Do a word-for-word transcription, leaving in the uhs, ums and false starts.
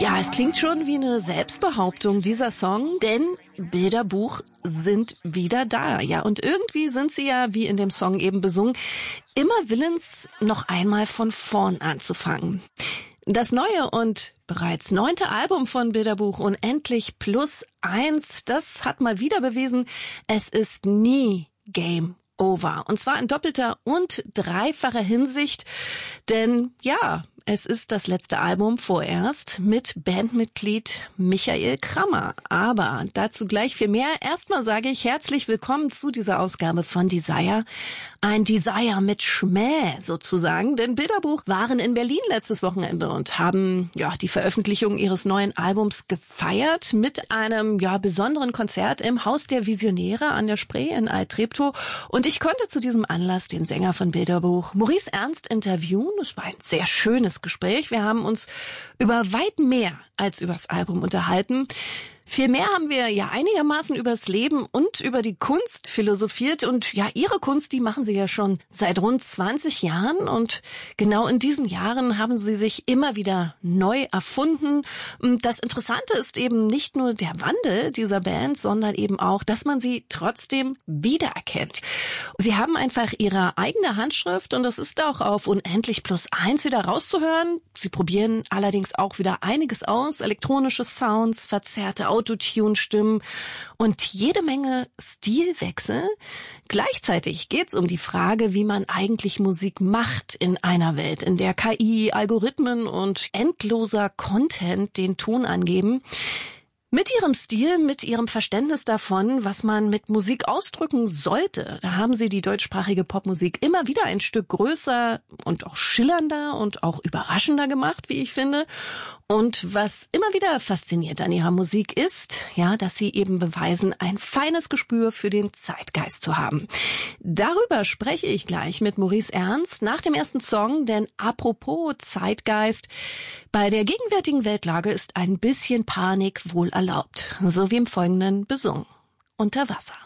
Ja, es klingt schon wie eine Selbstbehauptung, dieser Song, denn Bilderbuch sind wieder da. Ja, und irgendwie sind sie ja, wie in dem Song eben besungen, immer willens, noch einmal von vorn anzufangen. Das neue und bereits neunte Album von Bilderbuch, Unendlich plus eins, das hat mal wieder bewiesen, es ist nie Game Over. Und zwar in doppelter und dreifacher Hinsicht, denn ja, es ist das letzte Album vorerst mit Bandmitglied Michael Krammer. Aber dazu gleich viel mehr. Erstmal sage ich herzlich willkommen zu dieser Ausgabe von Desire. Ein Desire mit Schmäh sozusagen, denn Bilderbuch waren in Berlin letztes Wochenende und haben ja die Veröffentlichung ihres neuen Albums gefeiert mit einem ja besonderen Konzert im Haus der Visionäre an der Spree in Alt-Treptow. Und ich konnte zu diesem Anlass den Sänger von Bilderbuch, Maurice Ernst, interviewen. Es war ein sehr schönes Gespräch. Wir haben uns über weit mehr als übers Album unterhalten. Vielmehr haben wir ja einigermaßen übers Leben und über die Kunst philosophiert. Und ja, ihre Kunst, die machen sie ja schon seit rund zwanzig Jahren. Und genau in diesen Jahren haben sie sich immer wieder neu erfunden. Und das Interessante ist eben nicht nur der Wandel dieser Band, sondern eben auch, dass man sie trotzdem wiedererkennt. Sie haben einfach ihre eigene Handschrift und das ist auch auf Unendlich plus eins wieder rauszuhören. Sie probieren allerdings auch wieder einiges aus. Elektronische Sounds, verzerrte Autotune-Stimmen und jede Menge Stilwechsel. Gleichzeitig geht's um die Frage, wie man eigentlich Musik macht in einer Welt, in der K I, Algorithmen und endloser Content den Ton angeben. Mit ihrem Stil, mit ihrem Verständnis davon, was man mit Musik ausdrücken sollte, da haben sie die deutschsprachige Popmusik immer wieder ein Stück größer und auch schillernder und auch überraschender gemacht, wie ich finde. Und was immer wieder fasziniert an ihrer Musik ist, ja, dass sie eben beweisen, ein feines Gespür für den Zeitgeist zu haben. Darüber spreche ich gleich mit Maurice Ernst nach dem ersten Song, denn apropos Zeitgeist, bei der gegenwärtigen Weltlage ist ein bisschen Panik wohl erlaubt, so wie im Folgenden besungen. Unter Wasser.